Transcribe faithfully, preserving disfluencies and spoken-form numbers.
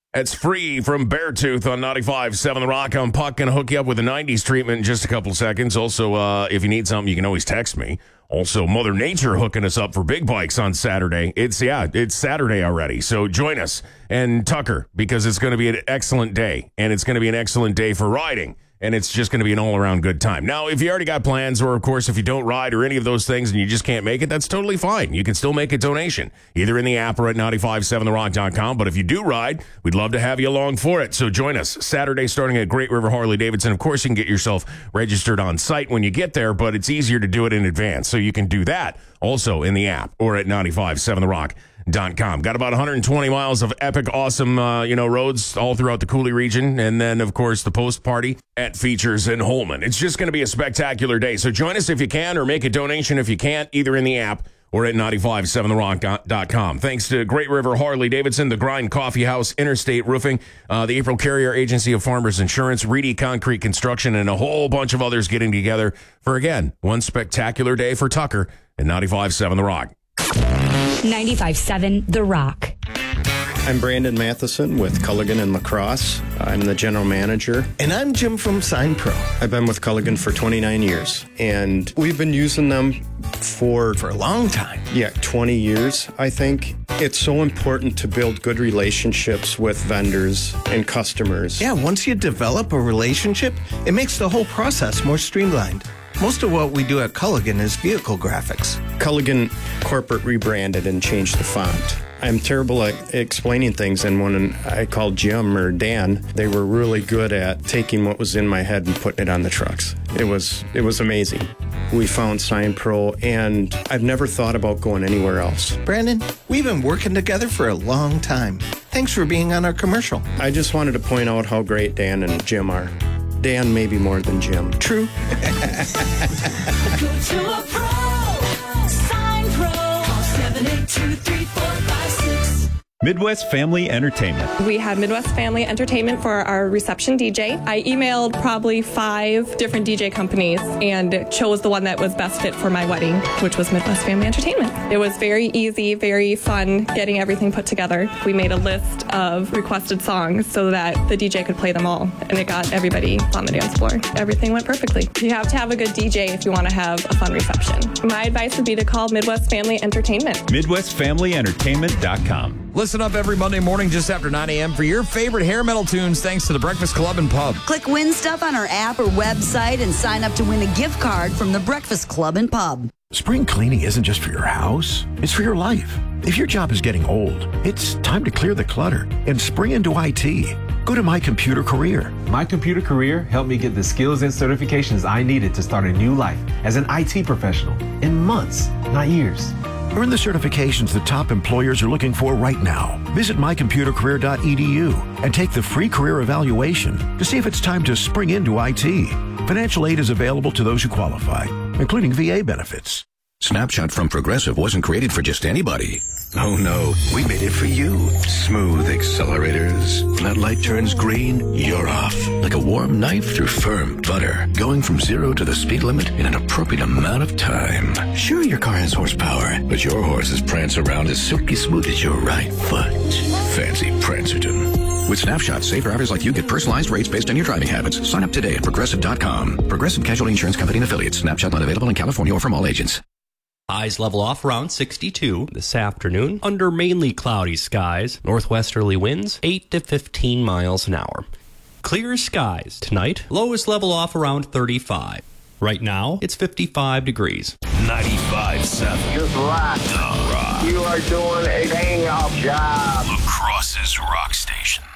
It's Free from Beartooth on ninety-five point seven The Rock. I'm Puck. Going to hook you up with a nineties treatment in just a couple seconds. Also, uh, if you need something, you can always text me. Also, Mother Nature hooking us up for big bikes on Saturday. It's, yeah, it's Saturday already. So join us and Tucker, because it's going to be an excellent day. And it's going to be an excellent day for riding. And it's just going to be an all-around good time. Now, if you already got plans, or, of course, if you don't ride or any of those things and you just can't make it, that's totally fine. You can still make a donation, either in the app or at ninety-five point seven the rock dot com. But if you do ride, we'd love to have you along for it. So join us Saturday starting at Great River Harley-Davidson. Of course, you can get yourself registered on site when you get there, but it's easier to do it in advance. So you can do that also in the app or at ninety-five point seven the rock dot com. Got about one hundred twenty miles of epic, awesome, uh, you know, roads all throughout the Cooley region. And then, of course, the post party at Features in Holman. It's just going to be a spectacular day. So join us if you can, or make a donation if you can't, either in the app or at ninety-five point seven the rock dot com. Thanks to Great River Harley-Davidson, the Grind Coffee House, Interstate Roofing, uh, the April Carrier Agency of Farmers Insurance, Reedy Concrete Construction, and a whole bunch of others getting together for, again, one spectacular day for Tucker at ninety-five point seven The Rock. ninety-five point seven The Rock. I'm Brandon Matheson with Culligan and Lacrosse. I'm the general manager. And I'm Jim from Sign Pro. I've been with Culligan for twenty-nine years, and we've been using them for... For a long time. Yeah, twenty years, I think. It's so important to build good relationships with vendors and customers. Yeah, once you develop a relationship, it makes the whole process more streamlined. Most of what we do at Culligan is vehicle graphics. Culligan corporate rebranded and changed the font. I'm terrible at explaining things, and when I called Jim or Dan, they were really good at taking what was in my head and putting it on the trucks. It was it was amazing. We found Sign Pro, and I've never thought about going anywhere else. Brandon, we've been working together for a long time. Thanks for being on our commercial. I just wanted to point out how great Dan and Jim are. Dan maybe more than Jim. True. Go to a pro. Sign Pro. seven eight two, three four five six. Midwest Family Entertainment. We had Midwest Family Entertainment for our reception D J. I emailed probably five different D J companies and chose the one that was best fit for my wedding, which was Midwest Family Entertainment. It was very easy, very fun getting everything put together. We made a list of requested songs so that the D J could play them all, and it got everybody on the dance floor. Everything went perfectly. You have to have a good D J if you want to have a fun reception. My advice would be to call Midwest Family Entertainment. Midwest Family Entertainment dot com. Listen up every Monday morning just after nine a.m. for your favorite hair metal tunes, thanks to the Breakfast Club and Pub. Click Win Stuff on our app or website and sign up to win a gift card from the Breakfast Club and Pub. Spring cleaning isn't just for your house, it's for your life. If your job is getting old, it's time to clear the clutter and spring into I T. Go to My Computer Career. My Computer Career helped me get the skills and certifications I needed to start a new life as an I T professional in months, not years. Earn the certifications the top employers are looking for right now. Visit my computer career dot e d u and take the free career evaluation to see if it's time to spring into I T. Financial aid is available to those who qualify, including V A benefits. Snapshot from Progressive wasn't created for just anybody. Oh no, we made it for you. Smooth accelerators. When that light turns green, you're off. Like a warm knife through firm butter. Going from zero to the speed limit in an appropriate amount of time. Sure, your car has horsepower, but your horses prance around as silky smooth as your right foot. Fancy Prancerton. With Snapshot, safe drivers like you get personalized rates based on your driving habits. Sign up today at Progressive dot com. Progressive Casualty Insurance Company and Affiliates. Snapshot not available in California or from all agents. Highs level off around sixty-two this afternoon under mainly cloudy skies. Northwesterly winds eight to fifteen miles an hour. Clear skies tonight. Lowest level off around thirty-five. Right now, it's fifty-five degrees. ninety-five point seven. Just rock. The Rock. You are doing a dang-off job. Lacrosse's rock station.